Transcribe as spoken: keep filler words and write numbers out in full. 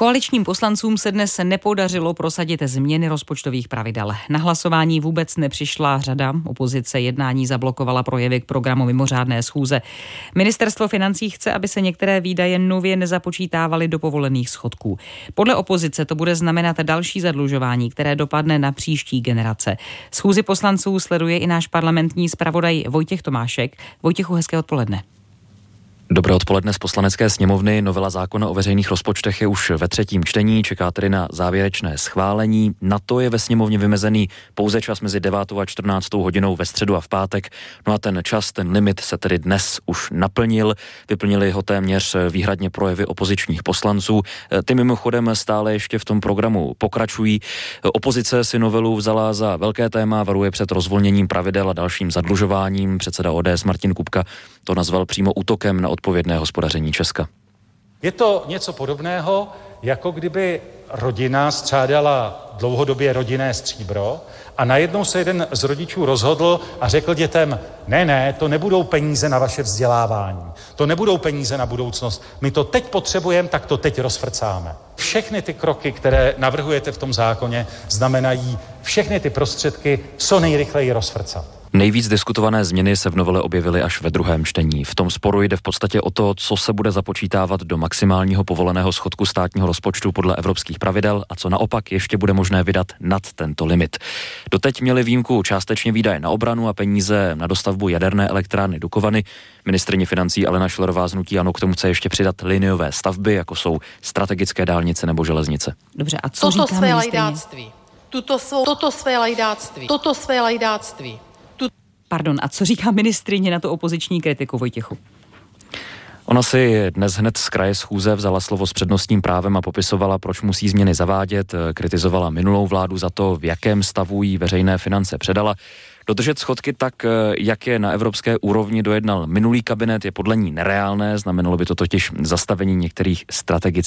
Koaličním poslancům se dnes nepodařilo prosadit změny rozpočtových pravidel. Na hlasování vůbec nepřišla řada. Opozice jednání zablokovala projevy k programu mimořádné schůze. Ministerstvo financí chce, aby se některé výdaje nově nezapočítávaly do povolených schodků. Podle opozice to bude znamenat další zadlužování, které dopadne na příští generace. Schůzi poslanců sleduje i náš parlamentní zpravodaj Vojtěch Tomášek. Vojtěchu, hezké odpoledne. Dobré odpoledne z Poslanecké sněmovny. Novela zákona o veřejných rozpočtech je už ve třetím čtení, čeká tedy na závěrečné schválení. Na to je ve sněmovně vymezený pouze čas mezi devátou a čtrnáctou hodinou ve středu a v pátek. No a ten čas, ten limit se tedy dnes už naplnil. Vyplnili ho téměř výhradně projevy opozičních poslanců. Ty mimochodem stále ještě v tom programu pokračují. Opozice si novelu vzala za velké téma, varuje před rozvolněním pravidel a dalším zadlužováním. Předseda O D S Martin Kupka to nazval přímo útokem na odpovědné hospodaření Česka. Je to něco podobného, jako kdyby rodina střádala dlouhodobě rodinné stříbro a najednou se jeden z rodičů rozhodl a řekl dětem, ne, ne, to nebudou peníze na vaše vzdělávání, to nebudou peníze na budoucnost, my to teď potřebujeme, tak to teď rozfrcáme. Všechny ty kroky, které navrhujete v tom zákoně, znamenají všechny ty prostředky co nejrychleji rozfrcat. Nejvíc diskutované změny se v novele objevily až ve druhém čtení. V tom sporu jde v podstatě o to, co se bude započítávat do maximálního povoleného schodku státního rozpočtu podle evropských pravidel a co naopak ještě bude možné vydat nad tento limit. Doteď měli výjimku částečně výdaje na obranu a peníze na dostavbu jaderné elektrárny Dukovany. Ministryně financí Alena Schillerová z hnutí ANO k tomu chce ještě přidat liniové stavby, jako jsou strategické dálnice nebo železnice. Dobře, a co toto říká své ministryně? lajdáctví, tuto svou, toto své lajdáctví, toto své lajdáctví. Pardon, a co říká ministryně na tu opoziční kritiku, Vojtěchu? Ona si dnes hned z kraje schůze vzala slovo s přednostním právem a popisovala, proč musí změny zavádět. Kritizovala minulou vládu za to, v jakém stavu jí veřejné finance předala. Dodržet schodky tak, jak je na evropské úrovni dojednal minulý kabinet, je podle ní nereálné. Znamenalo by to totiž zastavení některých strategických